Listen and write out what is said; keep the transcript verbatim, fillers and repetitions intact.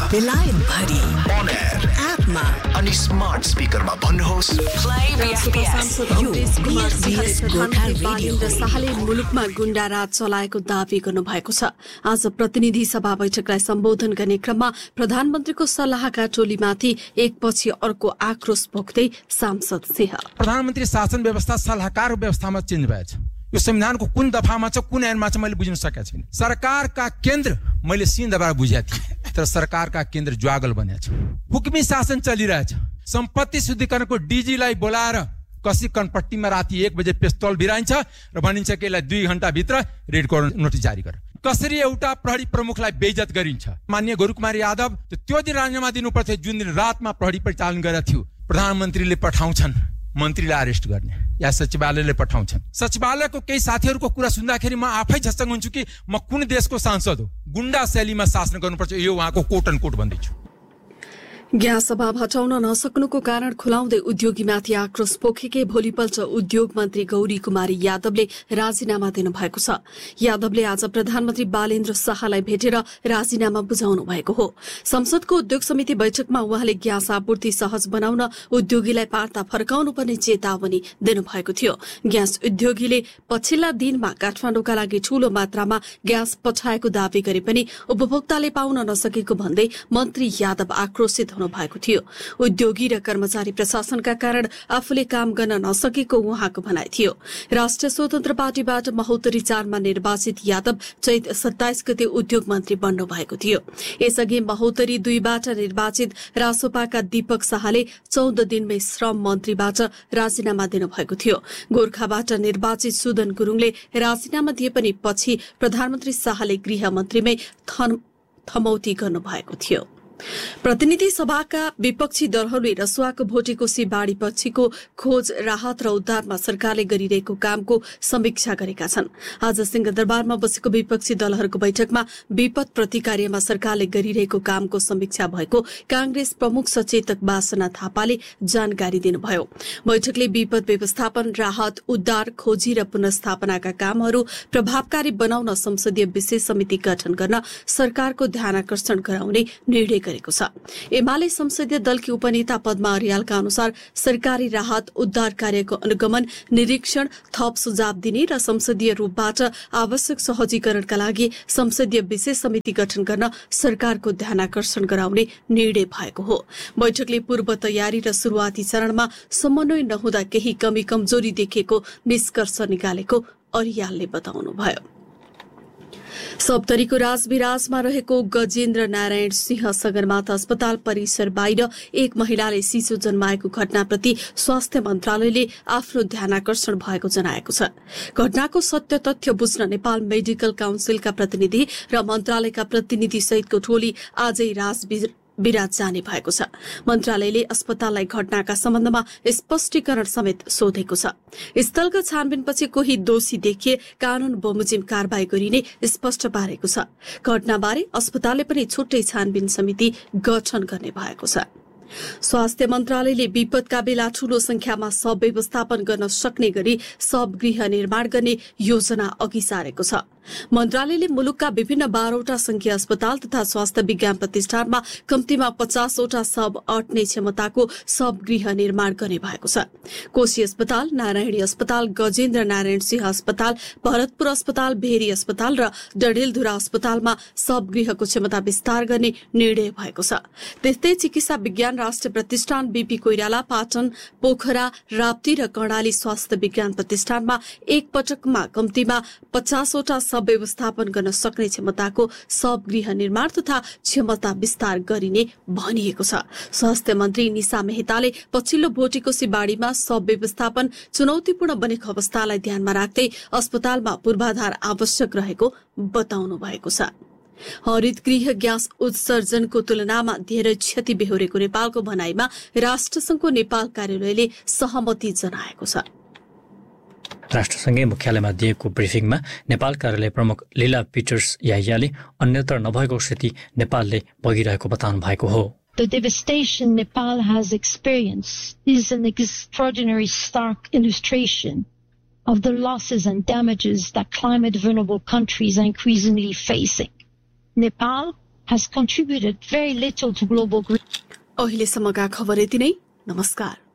बेलायत भरि on air एपमा अनि स्मार्ट स्पिकरमा भन्नुहोस् प्ले बीएफपीएस यो बीएफपीएस गोर्खा रेडियो शाहले मुलुकमा गुण्डा राज चलाएको दावी गर्नुभएको छ। आज प्रतिनिधि सभा बैठकलाई सम्बोधन गर्ने क्रममा प्रधानमन्त्रीको सल्लाहका टोलीमाथि एकपछि अर्को आक्रोश पोख्दै सांसद सिंह प्रधानमन्त्री शासन व्यवस्था सल्लाहकार व्यवस्थामा चेन्ज भएछ। यो संविधानको कुन दफामा छ कुन ऐनमा छ मैले बुझ्न सकेको छैन। सरकारका केन्द्र मैले सिंहदरबार बुझेको थिएँ तर सरकारका केन्द्र ज्वागल बनेको छ। हुकुमी शासन चलिरहेछ। सम्पत्ति शुद्धिकरणको डीजीलाई बोलाएर कसी कनपट्टीमा राति एक बजे पिस्तौल भिराइन्छ र भनिन्छ कि यसलाई दुई घण्टा भित्र रेड कर्नर नोटिस जारी गर। कसरी एउटा प्रहरी प्रमुखलाई बेइज्जत गरिन्छ। माननीय गुरुकुमार यादव त्यो दिन राजीनामा दिनुपर्थ्यो जुन दिन रातमा प्रहरी परिचालन गरेर थियो। प्रधानमन्त्रीले पठाउँछन् मन्त्रीलाई अरेस्ट गर्ने या सचिवालयले पठाउँछन्। सचिवालयको केही साथीहरूको कुरा सुन्दाखेरि म आफै झस्सङ हुन्छु कि म कुन देशको सांसद हो। गुण्डा शैलीमा शासन गर्नुपर्छ यो उहाँको कोट एन्ड कोट भन्दैछु। ग्यास अभाव हटाउन नसक्नुको कारण खुलाउँदै उद्योगीमाथि आक्रोश पोखेकै भोलिपल्ट उद्योग मन्त्री गौरी कुमारी यादवले राजीनामा दिनुभएको छ। यादवले आज प्रधानमन्त्री बालेन्द्र शाहलाई भेटेर राजीनामा बुझाउनु भएको हो। संसदको उद्योग समिति बैठकमा उहाँले ग्यास आपूर्ति सहज बनाउन उद्योगीलाई पार्ता फर्काउनु पर्ने चेतावनी दिनुभएको थियो। ग्यास उद्योगीले पछिल्ला दिनमा काठमाडौँका लागि ठूलो मात्रामा ग्यास पठाएको दावी गरे पनि उपभोक्ताले पाउन नसकेको भन्दै मन्त्री यादव आक्रोशित भएको थियो। उद्योगी र कर्मचारी प्रशासनका कारण आफूले काम गर्न नसकेको उहाँको भनाइ थियो। राष्ट्रिय स्वतन्त्र पार्टीबाट महोत्तरी चारमा निर्वाचित यादव चैत सत्ताइस गते उद्योग मन्त्री बन्नु भएको थियो। यसअघि महोत्तरी दुईबाट निर्वाचित रासोपाका दीपक शाहले चौध दिनमै श्रम मन्त्रीबाट राजीनामा दिनुभएको थियो। गोर्खाबाट निर्वाचित सुदन गुरूङले राजीनामा दिए पनि पछि प्रधानमन्त्री शाहले गृह मन्त्रीमै थमौती गर्नुभएको थियो। प्रतिनिधि सभाका विपक्षी दलहरूले रसुवाको भोटेकोशी बाढ़ी पछिको खोज राहत र उद्धारमा सरकारले गरिरहेको कामको समीक्षा गरेका छन्। आज सिंहदरबारमा बसेको विपक्षी दलहरूको बैठकमा विपद प्रतिकार्यमा सरकारले गरिरहेको कामको समीक्षा भएको कांग्रेस प्रमुख सचेतक वासना थापाले जानकारी दिनुभयो। बैठकले विपद व्यवस्थापन, राहत, उद्धार, खोजी र पुनर्स्थापनाका कामहरू प्रभावकारी बनाउन संसदीय विशेष समिति गठन गर्न सरकारको ध्यानाकर्षण गराउने निर्णय गरेको छ। एमाले संसदीय दलकी उपनेता पद्मा अर्यालका अनुसार सरकारी राहत उद्धार कार्यको अनुगमन, निरीक्षण, थप सुझाव दिने र संसदीय रूपबाट आवश्यक सहजीकरणका लागि संसदीय विशेष समिति गठन गर्न सरकारको ध्यानाकर्षण गराउने निर्णय भएको हो। बैठकले पूर्व तयारी र शुरूआती चरणमा समन्वय नहुँदा केही कमी कमजोरी देखिएको निष्कर्ष निकालेको अर्यालले बताउनुभयो। सप्तरीको राजविराजमा रहेको गजेन्द्र नारायण सिंह सगरमाथा अस्पताल परिसर बाहिर एक महिलाले शिशु जन्माएको घटनाप्रति स्वास्थ्य मन्त्रालयले आफ्नो ध्यानाकर्षण भएको जनाएको छ। घटनाको सत्य तथ्य बुझ्न नेपाल मेडिकल काउन्सिलका प्रतिनिधि र मन्त्रालयका प्रतिनिधि सहितको टोली आजै राजविराज विराज जाने भएको छ। मन्त्रालयले अस्पताललाई घटनाका सम्बन्धमा स्पष्टीकरण समेत सोधेको छ। स्थलगत छानबिनपछि कोही दोषी देखिए कानून बमोजिम कारवाही गरिने स्पष्ट पारेको छ। घटनाबारे अस्पतालले पनि छुट्टै छानबिन समिति गठन गर्ने भएको छ। स्वास्थ्य मन्त्रालयले विपदका बेला ठूलो संख्यामा शव व्यवस्थापन गर्न सक्ने गरी शव गृह निर्माण गर्ने योजना अघि सारेको छ। मन्त्रालयले मुलुकका विभिन्न बाह्रवटा संघीय अस्पताल तथा स्वास्थ्य विज्ञान प्रतिष्ठानमा कम्तीमा पचासवटा शव अट्ने क्षमताको शव गृह निर्माण गर्ने भएको छ। कोशी अस्पताल, नारायणी अस्पताल, गजेन्द्र नारायण सिंह अस्पताल, भरतपुर अस्पताल, भेरी अस्पताल र डडेलधुरा अस्पतालमा शव गृहको क्षमता विस्तार गर्ने निर्णय भएको छ। त्यस्तै चिकित्सा विज्ञान राष्ट्रिय प्रतिष्ठान, बीपी कोइराला, पाटन, पोखरा, राप्ती र कर्णाली स्वास्थ्य विज्ञान प्रतिष्ठानमा एक पटकमा कम्तीमा पचासवटा शव व्यवस्थापन गर्न सक्ने क्षमताको शव गृह निर्माण तथा क्षमता विस्तार गरिने भनिएको छ। स्वास्थ्य मन्त्री निशा मेहताले पछिल्लो भोटेकोशी बाढ़ीमा शव व्यवस्थापन चुनौतीपूर्ण बनेको अवस्थालाई ध्यानमा राख्दै अस्पतालमा पूर्वाधार आवश्यक रहेको बताउनु भएको छ। हरित गृह ग्यास उत्सर्जनको तुलनामा धेरै क्षति बेहोरेको नेपालको भनाईमा राष्ट्रसंघको नेपाल कार्यालयले सहमति जनाएको छ। राष्ट्रसंघीय मुख्यालयमा दिएको ब्रिफिङमा नेपाल कार्यालय प्रमुख लीला पिटर्स यायाले अन्यत्र नभएको क्षति नेपालले भोगिरहेको बताउनु भएको हो। The devastation Nepal has experienced is an extraordinary stark illustration of the losses and damages that climate vulnerable countries are increasingly facing. Nepal has contributed very little to global growth. अहिलेसम्मका खबर यति नै। नमस्कार।